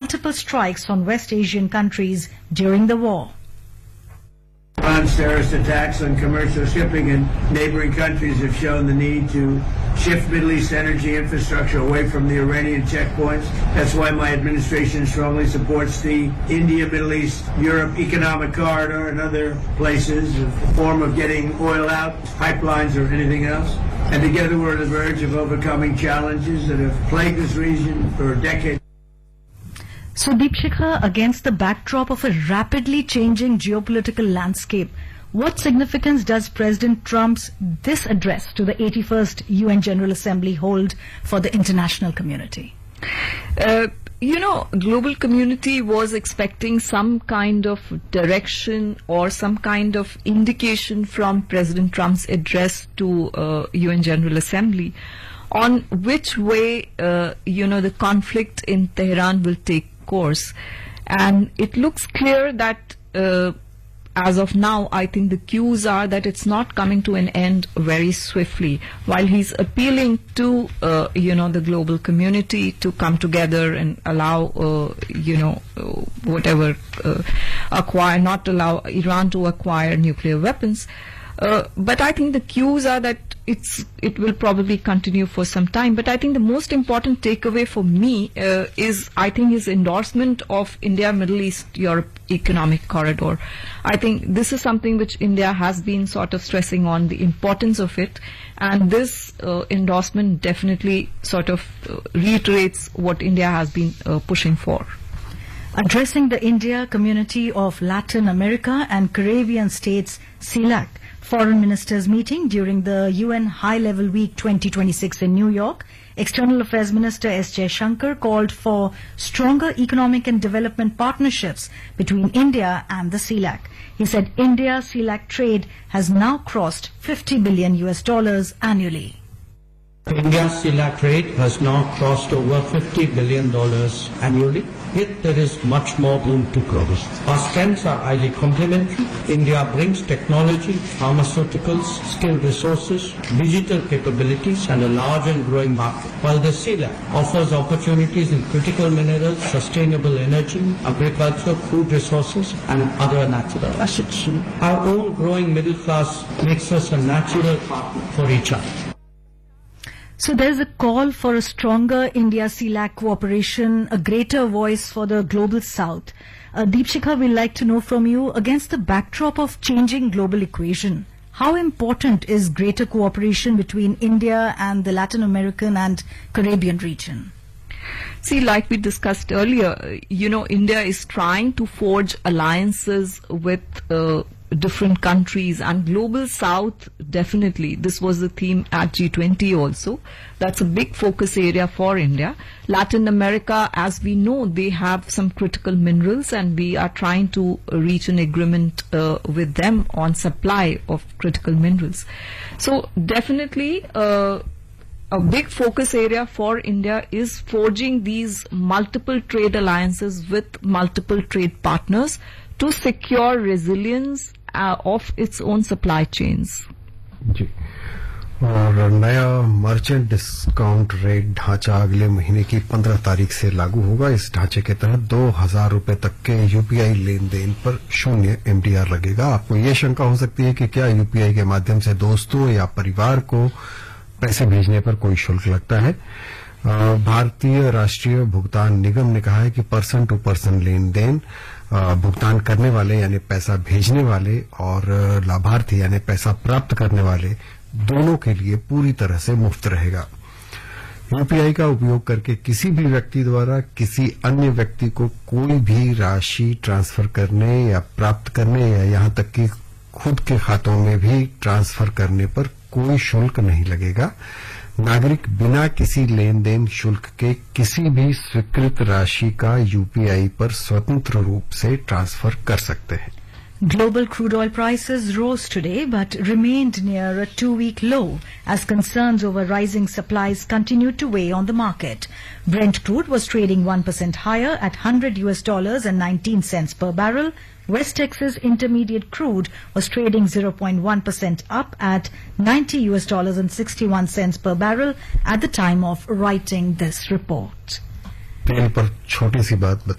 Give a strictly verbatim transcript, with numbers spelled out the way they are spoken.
multiple strikes on West Asian countries during the war. Iran's terrorist attacks on commercial shipping in neighboring countries have shown the need to shift Middle East energy infrastructure away from the Iranian checkpoints. That's why my administration strongly supports the India, Middle East, Europe economic corridor and other places, a form of getting oil out, pipelines or anything else. And together we're on the verge of overcoming challenges that have plagued this region for decades. So, Deepshikha, against the backdrop of a rapidly changing geopolitical landscape, what significance does President Trump's this address to the eighty-first U N General Assembly hold for the international community? Uh, you know, global community was expecting some kind of direction or some kind of indication from President Trump's address to uh, U N General Assembly on which way, uh, you know, the conflict in Tehran will take course. And it looks clear that uh, as of now, I think the cues are that it's not coming to an end very swiftly. While he's appealing to, uh, you know, the global community to come together and allow, uh, you know, uh, whatever, uh, acquire, not allow Iran to acquire nuclear weapons. Uh, but I think the cues are that it's it will probably continue for some time. But I think the most important takeaway for me uh, is I think his endorsement of India, Middle East, Europe economic corridor. I think this is something which India has been sort of stressing on, the importance of it, and this uh, endorsement definitely sort of uh, reiterates what India has been uh, pushing for. Addressing the India Community of Latin America and Caribbean States, CELAC, Foreign Ministers meeting during the U N High-Level Week twenty twenty-six in New York, External Affairs Minister S. Jaishankar called for stronger economic and development partnerships between India and the CELAC. He said India-CELAC trade has now crossed fifty billion U S dollars annually. India-CELAC trade has now crossed over fifty billion dollars annually, yet there is much more room to grow. Our strengths are highly complementary. India brings technology, pharmaceuticals, skilled resources, digital capabilities and a large and growing market, while the CELAC offers opportunities in critical minerals, sustainable energy, agriculture, food resources and other natural assets. Our own growing middle class makes us a natural partner for each other. So there's a call for a stronger India-CELAC cooperation, a greater voice for the global south. Uh, Deepshikha, we'd like to know from you, against the backdrop of changing global equation, how important is greater cooperation between India and the Latin American and Caribbean region? See, like we discussed earlier, you know, India is trying to forge alliances with uh, different countries, and global south, definitely this was the theme at G twenty also. That's a big focus area for India. Latin America, as we know, they have some critical minerals and we are trying to reach an agreement uh, with them on supply of critical minerals. So definitely uh, a big focus area for India is forging these multiple trade alliances with multiple trade partners to secure resilience uh, of its own supply chains. जी, और नया merchant discount rate ढांचा अगले महीने की पंद्रह तारीख से लागू होगा। इस ढांचे के तहत दो हजार रुपए तक के यूपीआई लेन देन पर शून्य एमडीआर लगेगा। आपको ये शंका हो सकती है कि क्या यूपीआई के माध्यम से दोस्तों या परिवार को पैसे भेजने पर कोई शुल्क लगता है। भारतीय राष्ट्रीय भुगतान निगम ने कहा है कि person to person lane then भुगतान करने वाले यानी पैसा भेजने वाले और लाभार्थी यानी पैसा प्राप्त करने वाले दोनों के लिए पूरी तरह से मुफ्त रहेगा। यूपीआई का उपयोग करके किसी भी व्यक्ति द्वारा किसी अन्य व्यक्ति को कोई भी राशि ट्रांसफर करने या प्राप्त करने या यहां तक कि खुद के खातों में भी ट्रांसफर करने पर कोई शुल्क नहीं लगेगा। नागरिक बिना किसी लेन देन शुल्क के किसी भी स्वीकृत राशि का यूपीआई पर स्वतंत्र रूप से ट्रांसफर कर सकते हैं। Global crude oil prices rose today but remained near a two-week low as concerns over rising supplies continued to weigh on the market. Brent crude was trading one percent higher at one hundred U S dollars and nineteen cents per barrel. West Texas Intermediate crude was trading zero point one percent up at ninety U S dollars and sixty-one cents per barrel at the time of writing this report. तेल पर छोटी सी बात